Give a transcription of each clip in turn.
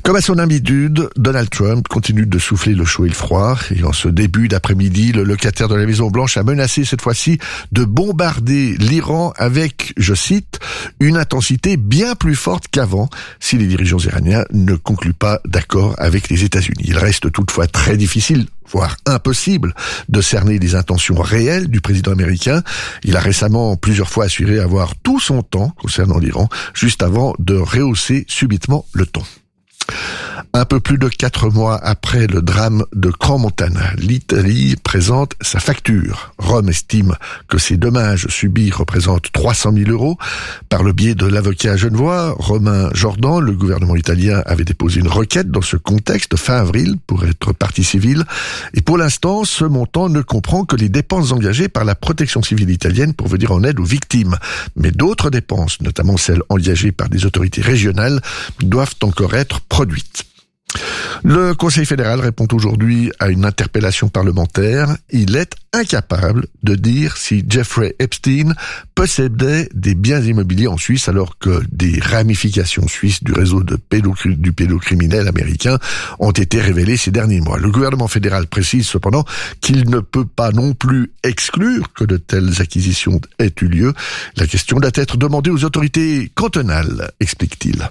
Comme à son habitude, Donald Trump continue de souffler le chaud et le froid. Et en ce début d'après-midi, le locataire de la Maison-Blanche a menacé cette fois-ci de bombarder l'Iran avec, je cite, une intensité bien plus forte qu'avant si les dirigeants iraniens ne concluent pas d'accord avec les États-Unis. Il reste toutefois très difficile, voire impossible, de cerner les intentions réelles du président américain. Il a récemment plusieurs fois assuré avoir tout son temps concernant l'Iran, juste avant de rehausser subitement le ton. Un peu plus de 4 mois après le drame de Crans-Montana, l'Italie présente sa facture. Rome estime que ces dommages subis représentent 300 000 €. Par le biais de l'avocat genevois Romain Jordan, le gouvernement italien avait déposé une requête dans ce contexte fin avril pour être partie civile. Et pour l'instant, ce montant ne comprend que les dépenses engagées par la protection civile italienne pour venir en aide aux victimes. Mais d'autres dépenses, notamment celles engagées par des autorités régionales, doivent encore être produites. Le Conseil fédéral répond aujourd'hui à une interpellation parlementaire. Il est incapable de dire si Jeffrey Epstein possédait des biens immobiliers en Suisse alors que des ramifications suisses du réseau du pédocriminel américain ont été révélées ces derniers mois. Le gouvernement fédéral précise cependant qu'il ne peut pas non plus exclure que de telles acquisitions aient eu lieu. La question doit être demandée aux autorités cantonales, explique-t-il.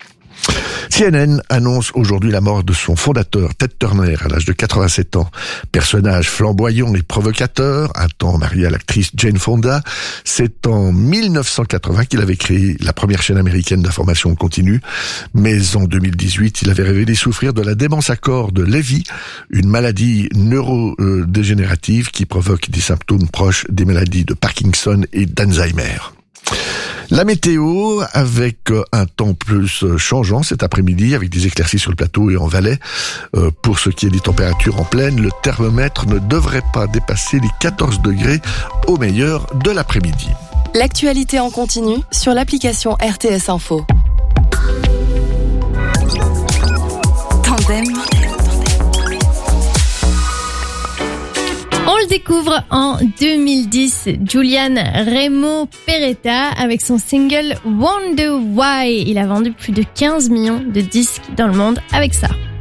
CNN annonce aujourd'hui la mort de son fondateur, Ted Turner, à l'âge de 87 ans. Personnage flamboyant et provocateur, un temps marié à l'actrice Jane Fonda, c'est en 1980 qu'il avait créé la première chaîne américaine d'information continue. Mais en 2018, il avait révélé souffrir de la démence à corps de Lévy, une maladie neurodégénérative qui provoque des symptômes proches des maladies de Parkinson et d'Alzheimer. La météo, avec un temps plus changeant cet après-midi, avec des éclaircies sur le plateau et en Valais. Pour ce qui est des températures en plaine, le thermomètre ne devrait pas dépasser les 14 degrés au meilleur de l'après-midi. L'actualité en continu sur l'application RTS Info. Tandem. On le découvre en 2010, Julian Remo Peretta avec son single Wonder Why. Il a vendu plus de 15 millions de disques dans le monde avec ça.